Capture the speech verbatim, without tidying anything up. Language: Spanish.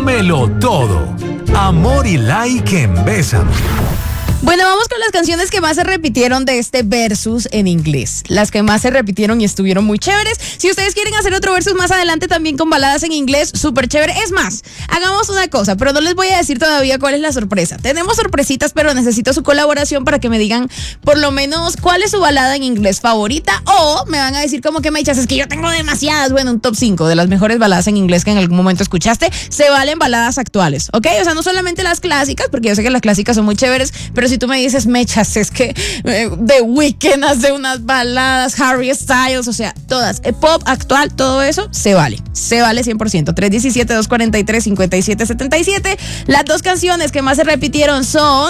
Dámelo todo. Amor y like en Bésame. Bueno, vamos con las canciones que más se repitieron de este versus en inglés. Las que más se repitieron y estuvieron muy chéveres. Si ustedes quieren hacer otro versus más adelante también con baladas en inglés, súper chévere. Es más, hagamos una cosa, pero no les voy a decir todavía cuál es la sorpresa. Tenemos sorpresitas, pero necesito su colaboración para que me digan por lo menos cuál es su balada en inglés favorita. O me van a decir como que me echas, es que yo tengo demasiadas. Bueno, un top cinco de las mejores baladas en inglés que en algún momento escuchaste. Se valen baladas actuales, ¿ok? O sea, no solamente las clásicas, porque yo sé que las clásicas son muy chéveres, pero si tú me dices, Mechas, es que eh, The Weeknd hace unas baladas, Harry Styles, o sea, todas, eh, pop actual, todo eso, se vale, se vale cien por ciento. tres uno siete, dos cuatro tres, cinco siete siete siete. Las dos canciones que más se repitieron son